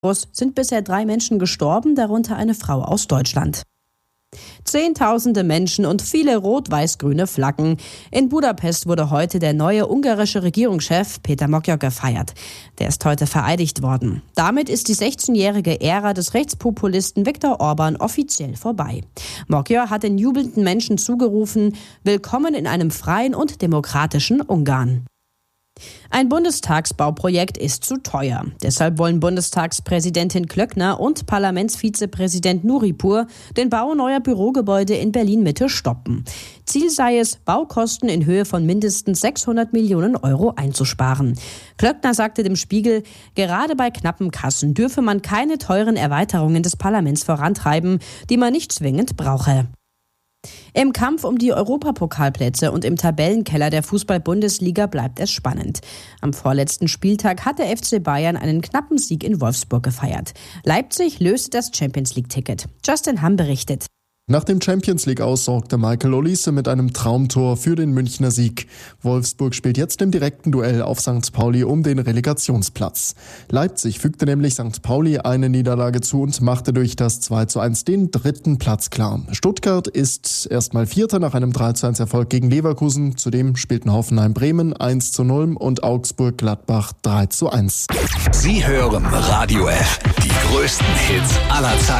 sind bisher 3 Menschen gestorben, darunter eine Frau aus Deutschland. Zehntausende Menschen und viele rot-weiß-grüne Flaggen. In Budapest wurde heute der neue ungarische Regierungschef Péter Magyar gefeiert. Der ist heute vereidigt worden. Damit ist die 16-jährige Ära des Rechtspopulisten Viktor Orbán offiziell vorbei. Magyar hat den jubelnden Menschen zugerufen: Willkommen in einem freien und demokratischen Ungarn. Ein Bundestagsbauprojekt ist zu teuer. Deshalb wollen Bundestagspräsidentin Klöckner und Parlamentsvizepräsident Nuripur den Bau neuer Bürogebäude in Berlin-Mitte stoppen. Ziel sei es, Baukosten in Höhe von mindestens 600 Millionen Euro einzusparen. Klöckner sagte dem Spiegel, gerade bei knappen Kassen dürfe man keine teuren Erweiterungen des Parlaments vorantreiben, die man nicht zwingend brauche. Im Kampf um die Europapokalplätze und im Tabellenkeller der Fußball-Bundesliga bleibt es spannend. Am vorletzten Spieltag hat der FC Bayern einen knappen Sieg in Wolfsburg gefeiert. Leipzig löste das Champions-League-Ticket. Justin Hamm berichtet. Nach dem Champions-League-Aus sorgte Michael Olise mit einem Traumtor für den Münchner Sieg. Wolfsburg spielt jetzt im direkten Duell auf St. Pauli um den Relegationsplatz. Leipzig fügte nämlich St. Pauli eine Niederlage zu und machte durch das 2:1 den 3. Platz klar. Stuttgart ist erstmal Vierter nach einem 3:1 Erfolg gegen Leverkusen. Zudem spielten Hoffenheim-Bremen 1:0 und Augsburg-Gladbach 3:1. Sie hören Radio F, die größten Hits aller Zeiten.